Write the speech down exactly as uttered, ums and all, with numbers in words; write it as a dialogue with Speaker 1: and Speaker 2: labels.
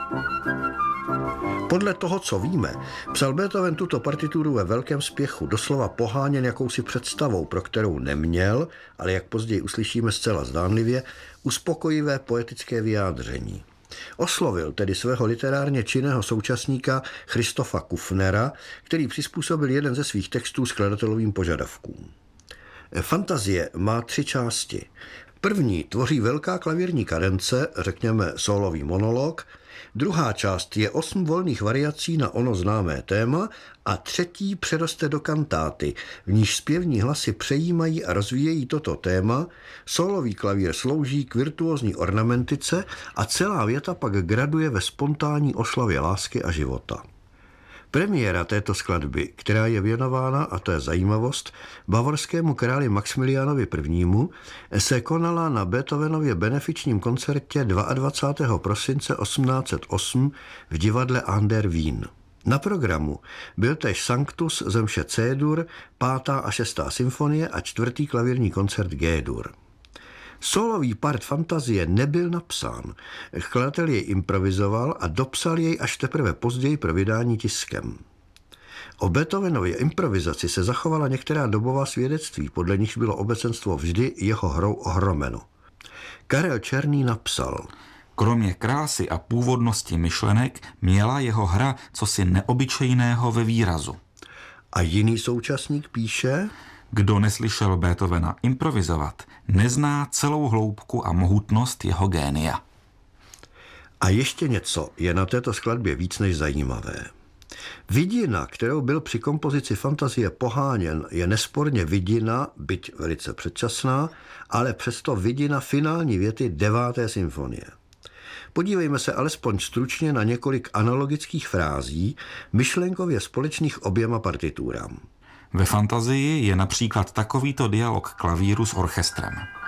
Speaker 1: Podle toho, co víme, psal Beethoven tuto partituru ve velkém spěchu, doslova poháněn jakousi představou, pro kterou neměl, ale jak později uslyšíme zcela zdánlivě, uspokojivé poetické vyjádření. Oslovil tedy svého literárně činného současníka Christopha Kufnera, který přizpůsobil jeden ze svých textů skladatelovým požadavkům. Fantazie má tři části. První tvoří velká klavírní kadence, řekněme sólový monolog, druhá část je osm volných variací na ono známé téma a třetí přeroste do kantáty, v níž zpěvní hlasy přejímají a rozvíjejí toto téma, sólový klavír slouží k virtuózní ornamentice a celá věta pak graduje ve spontánní oslavě lásky a života. Premiéra této skladby, která je věnována, a to je zajímavost, bavorskému králi Maxmiliánovi prvnímu, se konala na Beethovenově benefičním koncertě dvacátého druhého prosince osmnáct set osm v divadle An der Wien. Na programu byl též Sanctus ze mše C-dur, pátá a šestá symfonie a čtvrtý klavírní koncert G-dur. Sólový part Fantazie nebyl napsán, skladatel jej improvizoval a dopsal jej až teprve později pro vydání tiskem. O Beethovenově improvizaci se zachovala některá dobová svědectví, podle nichž bylo obecenstvo vždy jeho hrou ohromeno. Karel Černý napsal:
Speaker 2: Kromě krásy a původnosti myšlenek měla jeho hra cosi neobyčejného ve výrazu.
Speaker 1: A jiný současník píše:
Speaker 2: Kdo neslyšel Beethovena improvizovat, nezná celou hloubku a mohutnost jeho génia.
Speaker 1: A ještě něco je na této skladbě víc než zajímavé. Vidina, kterou byl při kompozici Fantazie poháněn, je nesporně vidina, byť velice předčasná, ale přesto vidina finální věty deváté symfonie. Podívejme se alespoň stručně na několik analogických frází, myšlenkově společných oběma partiturám.
Speaker 2: Ve Fantazii je například takovýto dialog klavíru s orchestrem.